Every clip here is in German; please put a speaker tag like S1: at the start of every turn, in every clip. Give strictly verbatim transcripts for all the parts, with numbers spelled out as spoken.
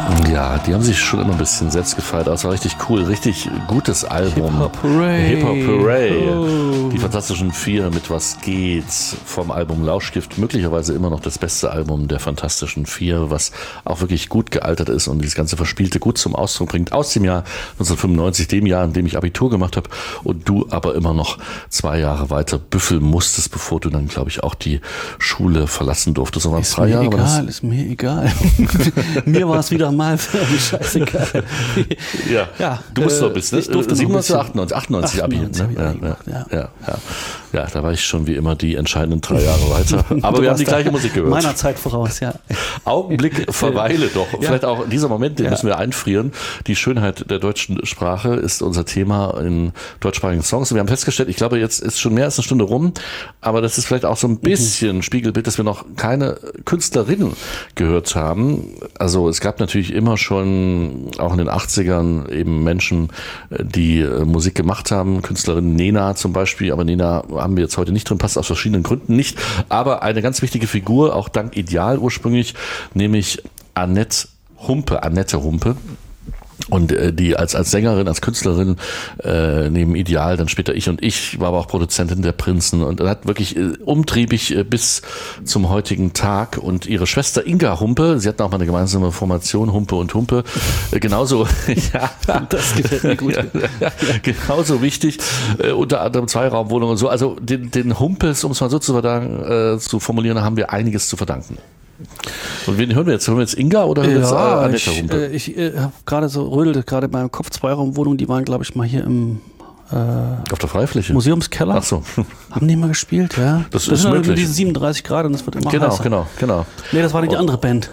S1: Ja, die haben sich schon immer ein bisschen selbst gefeiert. Das war richtig cool, richtig gutes Album.
S2: Hip-Hop Hooray.
S1: Hip-Hop Hooray.
S2: Oh.
S1: Die Fantastischen Vier mit Was geht's vom Album Lauschgift. Möglicherweise immer noch das beste Album der Fantastischen Vier, was auch wirklich gut gealtert ist und dieses ganze Verspielte gut zum Ausdruck bringt. Aus dem Jahr neunzehnhundertfünfundneunzig, dem Jahr, in dem ich Abitur gemacht habe und du aber immer noch zwei Jahre weiter büffeln musstest, bevor du dann, glaube ich, auch die Schule verlassen durftest. So waren
S2: Ist
S1: drei
S2: mir
S1: Jahre.
S2: egal, ist mir egal. Mir war es wieder mal scheißegal.
S1: Ja,
S2: ja,
S1: du musst
S2: äh,
S1: noch bis, ne?
S2: Ich durfte
S1: siebenundneunzig,
S2: noch
S1: achtundneunzig, achtundneunzig Abi. Ne?
S2: achtundneunzig
S1: Ja,
S2: Abi gemacht,
S1: ja,
S2: ja.
S1: ja, ja. Ja, da war ich schon wie immer die entscheidenden drei Jahre weiter. Aber
S2: Du
S1: wir haben
S2: warst
S1: die gleiche
S2: da
S1: Musik gehört.
S2: meiner Zeit voraus, ja.
S1: Augenblick, verweile doch.
S2: Ja.
S1: Vielleicht auch dieser Moment, den
S2: Ja.
S1: müssen wir einfrieren. Die Schönheit der deutschen Sprache ist unser Thema in deutschsprachigen Songs. Und wir haben festgestellt, ich glaube, jetzt ist schon mehr als eine Stunde rum, aber das ist vielleicht auch so ein bisschen mhm. Spiegelbild, dass wir noch keine Künstlerinnen gehört haben. Also es gab natürlich immer schon, auch in den achtzigern, eben Menschen, die Musik gemacht haben. Künstlerin Nena zum Beispiel, aber Nena haben wir jetzt heute nicht drin, passt aus verschiedenen Gründen nicht. Aber eine ganz wichtige Figur, auch dank Ideal ursprünglich, nämlich Annette Humpe, Annette Humpe. Und äh, die als als Sängerin, als Künstlerin äh, neben Ideal, dann später Ich und Ich, war aber auch Produzentin der Prinzen und hat wirklich äh, umtriebig äh, bis zum heutigen Tag. Und ihre Schwester Inga Humpe, sie hatten auch mal eine gemeinsame Formation, Humpe und Humpe, äh, genauso, ja,
S2: Das gefällt mir gut.
S1: ja, ja, genauso wichtig, äh, unter anderem Zweiraumwohnungen und so. Also den, den Humpes, um es mal so zu, verdanken, äh, zu formulieren, haben wir einiges zu verdanken. Und wen hören wir jetzt? Hören wir jetzt Inga oder hören wir jetzt äh,
S2: Ja,
S1: Annette
S2: ich,
S1: Humpe?
S2: äh, ich äh, habe gerade so rödelte gerade bei meinem Kopf Zweiraumwohnung, die waren, glaube ich, mal hier im äh,
S1: Auf der Freifläche?
S2: Museumskeller.
S1: Ach so.
S2: Haben die mal gespielt, ja?
S1: Das
S2: das
S1: ist
S2: sind
S1: möglich.
S2: diese siebenunddreißig Grad und das wird immer
S1: Genau,
S2: heißer.
S1: genau, genau.
S2: Nee, das war nicht die andere Band.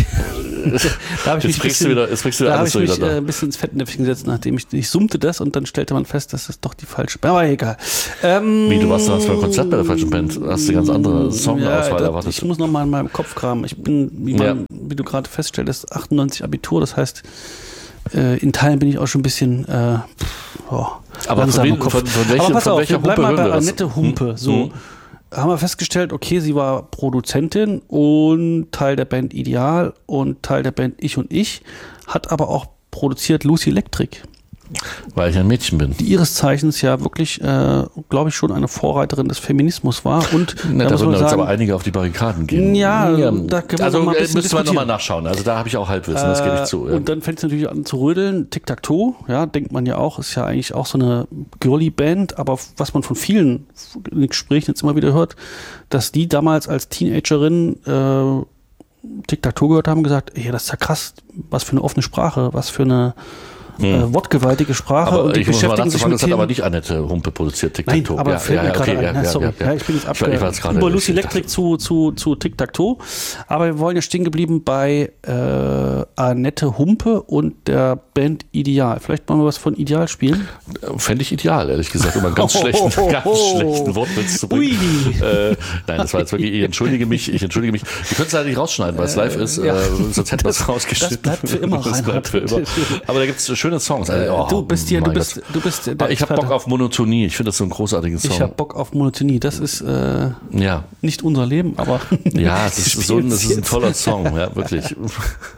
S2: Da habe ich
S1: Jetzt
S2: mich,
S1: kriegst du
S2: bisschen,
S1: wieder- jetzt kriegst du wieder
S2: da hab
S1: alles
S2: ich mich
S1: durcheinander.
S2: äh, ein bisschen ins Fettnäpfchen gesetzt, nachdem ich, ich summte das und dann stellte man fest, dass das doch die falsche Band. Aber egal. Ähm,
S1: Wie, du warst damals beim Konzert bei der falschen Band? Hast du eine ganz andere Songauswahl
S2: ja,
S1: erwartet?
S2: Ich muss noch mal in meinem Kopf kramen. Ich bin, wie, man,
S1: Ja.
S2: wie du gerade feststellst, achtundneunzig Abitur. Das heißt, äh, in Teilen bin ich auch schon ein bisschen äh, oh,
S1: Aber
S2: langsam
S1: von,
S2: im
S1: wen,
S2: Kopf.
S1: von, von, welcher,
S2: Aber pass
S1: von
S2: auf,
S1: welcher
S2: wir bleiben
S1: Humpe
S2: mal
S1: hören
S2: bei
S1: wir das?
S2: Annette Humpe. So.
S1: Hm.
S2: Haben wir festgestellt, okay, sie war Produzentin und Teil der Band Ideal und Teil der Band Ich und Ich, hat aber auch produziert Lucy Electric,
S1: Weil ich ein Mädchen bin.
S2: die ihres Zeichens ja wirklich, äh, glaube ich, schon eine Vorreiterin des Feminismus war. Und
S1: Na,
S2: da
S1: da
S2: muss
S1: würden
S2: man
S1: jetzt
S2: sagen,
S1: aber einige auf die Barrikaden gehen.
S2: Ja, da können wir
S1: also
S2: noch mal ein
S1: äh,
S2: bisschen
S1: müsste man nochmal
S2: diskutieren.
S1: nachschauen. Also da habe ich auch Halbwissen, das gebe ich zu. Ja.
S2: Und dann fängt es natürlich an zu rödeln. Tic-Tac-Toe, ja, denkt man ja auch, ist ja eigentlich auch so eine Girly-Band, aber was man von vielen in den Gesprächen jetzt immer wieder hört, dass die damals als Teenagerin äh, Tic-Tac-Toe gehört haben und gesagt, ey, das ist ja krass, was für eine offene Sprache, was für eine äh, wortgewaltige Sprache.
S1: Aber
S2: und die
S1: ich muss mal
S2: beschäftigen sich
S1: nachzufragen,
S2: mit
S1: das hat
S2: Themen.
S1: aber nicht Annette Humpe produziert,
S2: Nein,
S1: Tic-Tac-Toe.
S2: aber
S1: ja,
S2: fällt
S1: ja,
S2: mir gerade
S1: okay,
S2: ein.
S1: ja,
S2: Ja, sorry,
S1: ja,
S2: ja,
S1: ja.
S2: ich bin jetzt
S1: Ich war- ich war jetzt
S2: ab,
S1: gerade
S2: über Lucy
S1: irritiert.
S2: Electric zu, zu, zu Tic-Tac-Toe. Aber wir wollen ja stehen geblieben bei äh, Annette Humpe und der Band Ideal. Vielleicht wollen wir was von Ideal spielen?
S1: Fände ich ideal, ehrlich gesagt, um einen ganz schlechten, ganz schlechten Wortwitz zu bringen.
S2: Ui.
S1: Äh, nein, das war jetzt wirklich, ich entschuldige mich, ich entschuldige mich. Wir können es leider nicht rausschneiden, weil es live ist,
S2: ja.
S1: äh, sonst hätten wir es rausgeschnitten.
S2: das bleibt für immer,
S1: Das bleibt für immer. Aber da gibt es schöne Songs. Also, oh,
S2: du bist hier, du
S1: mein
S2: bist,
S1: Gott.
S2: du bist der
S1: Aber ich habe
S2: Experte.
S1: Bock auf Monotonie, ich finde das so einen großartigen Song.
S2: Ich habe Bock auf Monotonie. Das ist äh,
S1: ja.
S2: nicht unser Leben, aber
S1: Ja, es ist, so ein,
S2: wir
S1: es ist ein
S2: spielen's
S1: toller
S2: jetzt.
S1: Song, ja, wirklich.